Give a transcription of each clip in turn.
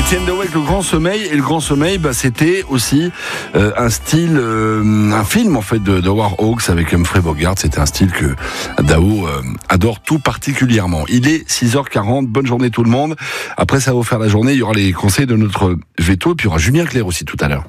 Étienne Daou avec le Grand Sommeil. Et le Grand Sommeil, c'était aussi un style, un film en fait de Howard Hawks avec Humphrey Bogart. C'était un style que Daou adore tout particulièrement. Il est 6h40. Bonne journée tout le monde. Après, ça va vous faire la journée. Il y aura les conseils de notre veto. Et puis il y aura Julien Clerc aussi tout à l'heure.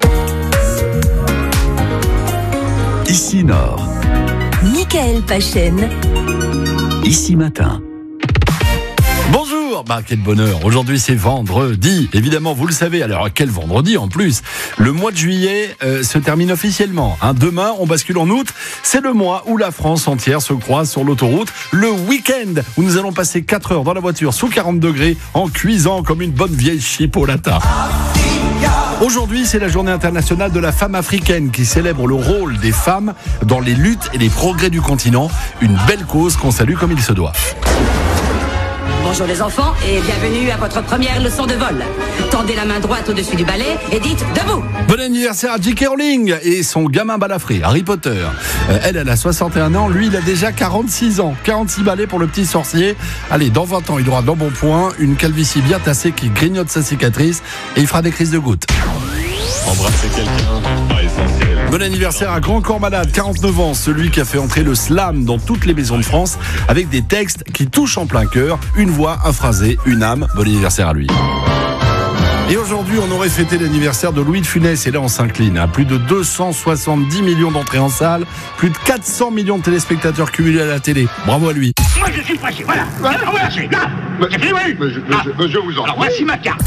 Ici Nord. Michael Pachen. Ici Matin. Bonjour, quel bonheur. Aujourd'hui c'est vendredi. Évidemment, vous le savez. Alors quel vendredi en plus. Le mois de juillet se termine officiellement. Demain, on bascule en août. C'est le mois où la France entière se croise sur l'autoroute. Le week-end où nous allons passer 4 heures dans la voiture sous 40 degrés en cuisant comme une bonne vieille chipolata. Aujourd'hui, c'est la journée internationale de la femme africaine qui célèbre le rôle des femmes dans les luttes et les progrès du continent. Une belle cause qu'on salue comme il se doit. Bonjour les enfants et bienvenue à votre première leçon de vol. Tendez la main droite au-dessus du balai et dites debout. Bon anniversaire à J.K. Rowling et son gamin balafré, Harry Potter. Elle a 61 ans, lui il a déjà 46 ans. 46 balais pour le petit sorcier. Allez, dans 20 ans, il aura d'embonpoint une calvitie bien tassée qui grignote sa cicatrice et il fera des crises de gouttes. Embrasser quelqu'un, pas essentiel. Bon anniversaire à Grand Corps Malade, 49 ans, celui qui a fait entrer le slam dans toutes les maisons de France avec des textes qui touchent en plein cœur, une voix, un phrasé, une âme. Bon anniversaire à lui. Et aujourd'hui, on aurait fêté l'anniversaire de Louis de Funès et là, on s'incline. Plus de 270 millions d'entrées en salle, plus de 400 millions de téléspectateurs cumulés à la télé. Bravo à lui. Moi, je suis fâché, voilà. Alors, voilà, c'est là. C'est fini, oui. Je vous en Alors, voici ma carte.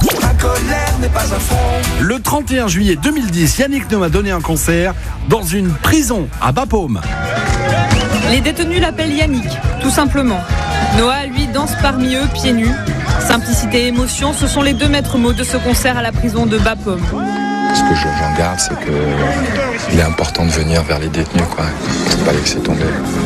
Le 31 juillet 2010, Yannick Noah a donné un concert dans une prison à Bapaume. Les détenus l'appellent Yannick, tout simplement. Noah, lui, danse parmi eux, pieds nus. Simplicité et émotion, ce sont les deux maîtres mots de ce concert à la prison de Bapaume. Ce que j'en garde, c'est que il est important de venir vers les détenus, quoi. Faut pas laisser tomber.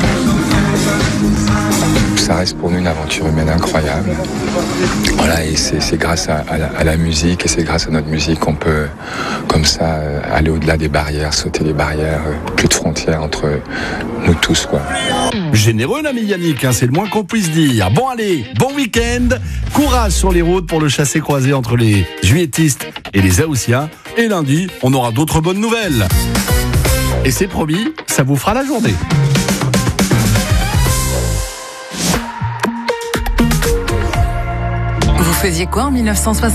Ça reste pour nous une aventure humaine incroyable. Voilà, et c'est grâce à la musique et c'est grâce à notre musique qu'on peut, comme ça, aller au-delà des barrières, sauter les barrières, plus de frontières entre nous tous, quoi. Généreux l'ami Yannick, c'est le moins qu'on puisse dire. Bon allez, bon week-end, courage sur les routes pour le chassé-croisé entre les juilletistes et les Haussiens. Et lundi, on aura d'autres bonnes nouvelles. Et c'est promis, ça vous fera la journée. Vous faisiez quoi en 1975 ?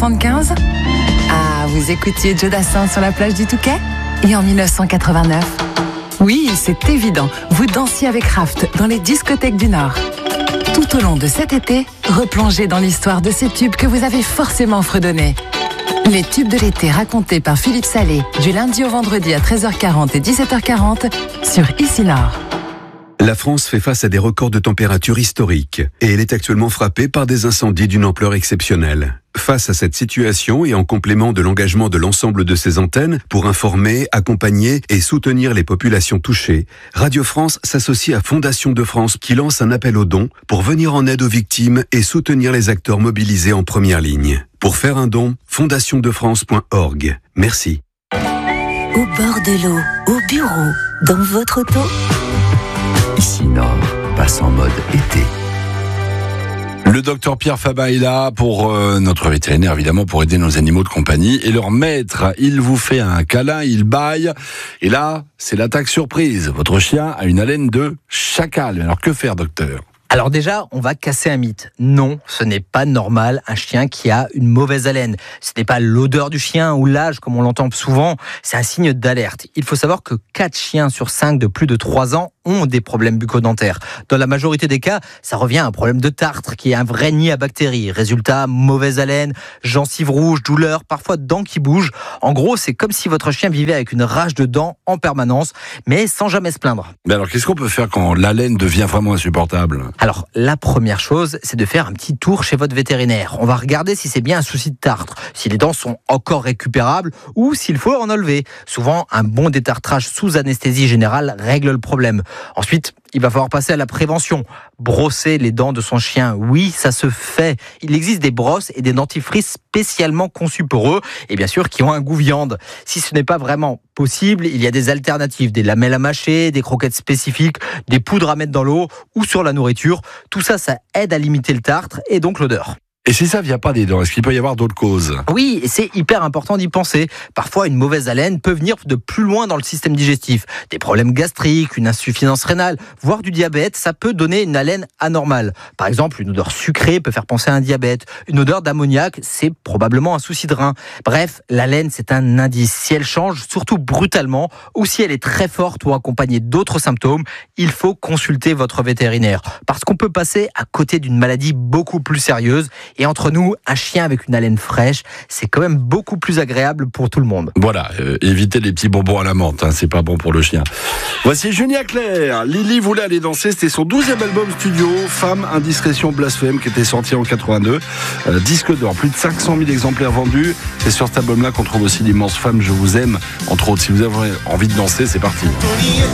Ah, vous écoutiez Joe Dassin sur la plage du Touquet ? Et en 1989 ? Oui, c'est évident, vous dansiez avec Raft dans les discothèques du Nord. Tout au long de cet été, replongez dans l'histoire de ces tubes que vous avez forcément fredonnés. Les tubes de l'été racontés par Philippe Salé, du lundi au vendredi à 13h40 et 17h40 sur Ici Nord. La France fait face à des records de température historiques et elle est actuellement frappée par des incendies d'une ampleur exceptionnelle. Face à cette situation et en complément de l'engagement de l'ensemble de ses antennes pour informer, accompagner et soutenir les populations touchées, Radio France s'associe à Fondation de France qui lance un appel aux dons pour venir en aide aux victimes et soutenir les acteurs mobilisés en première ligne. Pour faire un don, fondationdefrance.org. Merci. Au bord de l'eau, au bureau, dans votre auto. Ici Nord passe en mode été. Le docteur Pierre Fabin est là pour notre vétérinaire, évidemment, pour aider nos animaux de compagnie. Et leur maître, il vous fait un câlin, il bâille. Et là, c'est l'attaque surprise. Votre chien a une haleine de chacal. Alors que faire, docteur ? Alors déjà, on va casser un mythe. Non, ce n'est pas normal un chien qui a une mauvaise haleine. Ce n'est pas l'odeur du chien ou l'âge comme on l'entend souvent, c'est un signe d'alerte. Il faut savoir que 4 chiens sur 5 de plus de 3 ans ont des problèmes bucco-dentaires. Dans la majorité des cas, ça revient à un problème de tartre qui est un vrai nid à bactéries. Résultat, mauvaise haleine, gencives rouges, douleurs, parfois dents qui bougent. En gros, c'est comme si votre chien vivait avec une rage de dents en permanence, mais sans jamais se plaindre. Mais alors, qu'est-ce qu'on peut faire quand l'haleine devient vraiment insupportable ? Alors, la première chose, c'est de faire un petit tour chez votre vétérinaire. On va regarder si c'est bien un souci de tartre, si les dents sont encore récupérables ou s'il faut en enlever. Souvent, un bon détartrage sous anesthésie générale règle le problème. Ensuite, il va falloir passer à la prévention. Brosser les dents de son chien, oui, ça se fait. Il existe des brosses et des dentifrices spécialement conçus pour eux, et bien sûr qui ont un goût viande. Si ce n'est pas vraiment possible, il y a des alternatives, des lamelles à mâcher, des croquettes spécifiques, des poudres à mettre dans l'eau ou sur la nourriture. Tout ça, ça aide à limiter le tartre et donc l'odeur. Et si ça vient pas des dents, est-ce qu'il peut y avoir d'autres causes? Oui, et c'est hyper important d'y penser. Parfois, une mauvaise haleine peut venir de plus loin dans le système digestif. Des problèmes gastriques, une insuffisance rénale, voire du diabète, ça peut donner une haleine anormale. Par exemple, une odeur sucrée peut faire penser à un diabète. Une odeur d'ammoniac, c'est probablement un souci de rein. Bref, l'haleine, c'est un indice. Si elle change, surtout brutalement, ou si elle est très forte ou accompagnée d'autres symptômes, il faut consulter votre vétérinaire. Parce qu'on peut passer à côté d'une maladie beaucoup plus sérieuse. Et entre nous, un chien avec une haleine fraîche, c'est quand même beaucoup plus agréable pour tout le monde. Voilà, évitez les petits bonbons à la menthe, c'est pas bon pour le chien. Voici Julien Clerc. Lily voulait aller danser, c'était son 12e album studio, Femme, Indiscrétion, Blasphème, qui était sorti en 82. Disque d'or, plus de 500 000 exemplaires vendus. C'est sur cet album-là qu'on trouve aussi l'immense Femme, je vous aime, entre autres. Si vous avez envie de danser, c'est parti.